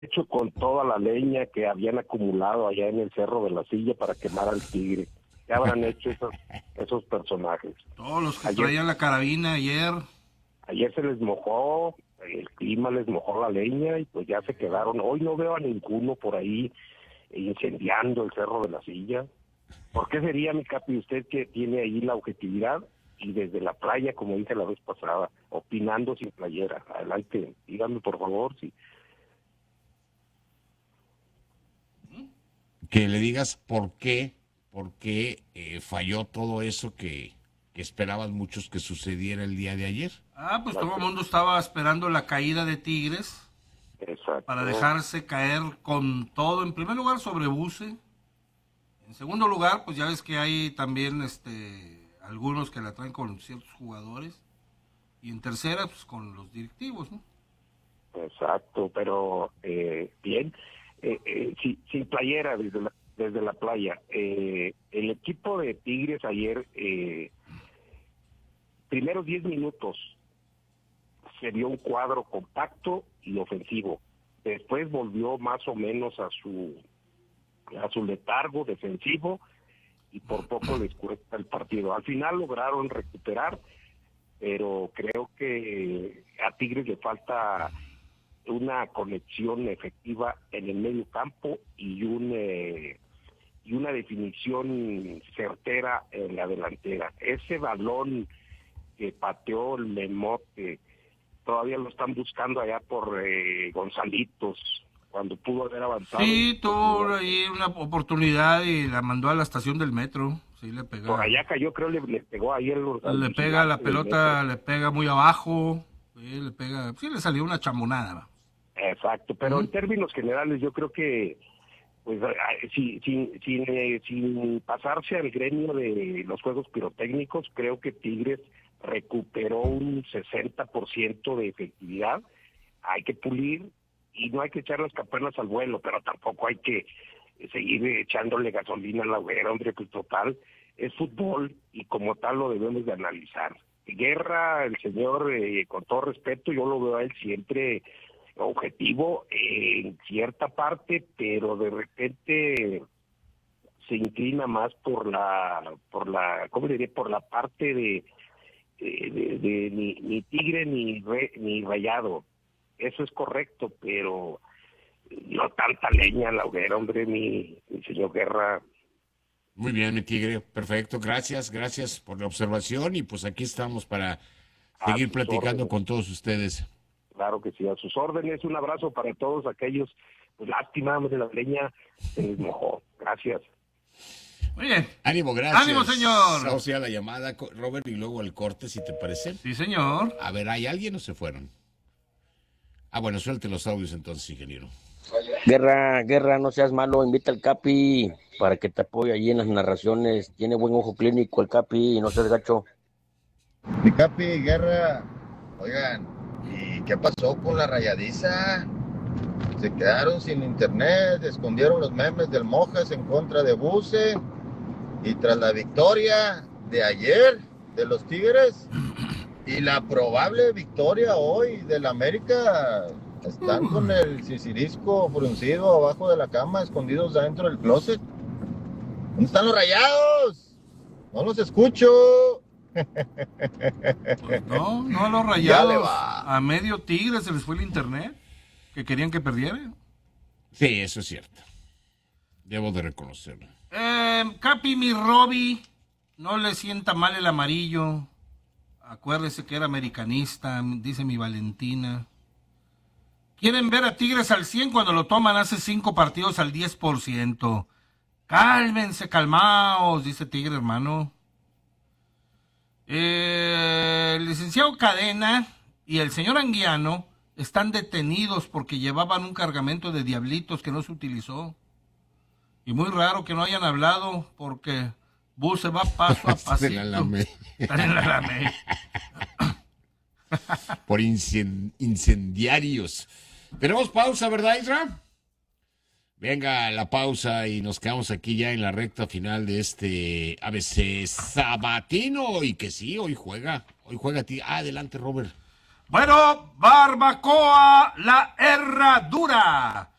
hecho con toda la leña que habían acumulado allá en el Cerro de la Silla para quemar al tigre? ¿Qué habrán hecho esos personajes? Todos los que traían la carabina ayer. Ayer se les mojó, el clima les mojó la leña y pues ya se quedaron. Hoy no veo a ninguno por ahí incendiando el Cerro de la Silla. ¿Por qué sería, mi Capi, usted que tiene ahí la objetividad y desde la playa, como dije la vez pasada, opinando sin playera? Adelante, dígame por favor si... Que le digas por qué falló todo eso que esperaban muchos que sucediera el día de ayer. Pues todo el mundo estaba esperando la caída de Tigres. Exacto. Para dejarse caer con todo. En primer lugar, sobre Buse. En segundo lugar, pues ya ves que hay también algunos que la traen con ciertos jugadores. Y en tercera, pues con los directivos, ¿no? Exacto, pero bien. Sin playera desde la playa. El equipo de Tigres ayer, primeros 10 minutos, se vio un cuadro compacto y ofensivo. Después volvió más o menos a su letargo defensivo y por poco les cuesta el partido. Al final lograron recuperar, pero creo que a Tigres le falta una conexión efectiva en el medio campo y una definición certera en la delantera. Ese balón que pateó el Lemote, todavía lo están buscando allá por Gonzalitos, cuando pudo haber avanzado. Sí, tuvo ahí una oportunidad y la mandó a la estación del metro. Sí, le pegó. Por allá cayó, creo, le pegó ahí le pega la pelota, le pega muy abajo. Sí, le salió una chamonada. Exacto, pero en términos generales yo creo que pues sin pasarse al gremio de los juegos pirotécnicos, creo que Tigres recuperó un 60% de efectividad. Hay que pulir y no hay que echar las campanas al vuelo, pero tampoco hay que seguir echándole gasolina a la hoguera, hombre, pues total, es fútbol y como tal lo debemos de analizar. Guerra, el señor, con todo respeto, yo lo veo a él siempre objetivo en cierta parte, pero de repente se inclina más por la ¿cómo diría? Por la parte de ni Tigre ni Rayado. Eso es correcto, pero no tanta leña a la hoguera, hombre, mi señor Guerra. Muy bien, mi Tigre, perfecto, gracias por la observación y pues aquí estamos para seguir platicando con todos ustedes. Claro que sí, a sus órdenes. Un abrazo para todos aquellos. Pues lástima, hombre, la leña se les mojó. Gracias. Muy bien. Ánimo, gracias. Ánimo, señor. Vamos a la llamada, Robert, y luego al corte, si te parece. Sí, señor. A ver, ¿hay alguien o se fueron? Bueno, suelte los audios entonces, ingeniero. Guerra, no seas malo, invita al Capi para que te apoye allí en las narraciones. Tiene buen ojo clínico el Capi, no seas gacho. Mi Capi, Guerra, oigan, ¿y qué pasó con la rayadiza? Se quedaron sin internet, escondieron los memes del Mojas en contra de Buse y tras la victoria de ayer de los Tigres y la probable victoria hoy del América, están con el sisirisco fruncido abajo de la cama, escondidos adentro del closet. ¿Dónde están los Rayados? No los escucho. Pues no a los Rayados. A medio Tigre se les fue el internet, que querían que perdieran. Sí, eso es cierto. Debo de reconocerlo. Capi, mi Roby, no le sienta mal el amarillo. Acuérdese que era americanista, dice mi Valentina. Quieren ver a Tigres al 100 cuando lo toman hace 5 partidos al 10%. Cálmense, calmaos, dice Tigre, hermano. El licenciado Cadena y el señor Anguiano están detenidos porque llevaban un cargamento de diablitos que no se utilizó. Y muy raro que no hayan hablado porque Bus se va paso a pasito. Están en la Alameda. Por incendiarios. Tenemos pausa, ¿verdad, Isra? Venga, la pausa y nos quedamos aquí ya en la recta final de este ABC sabatino. Y que sí, hoy juega. Adelante, Robert. Bueno, barbacoa, la herradura.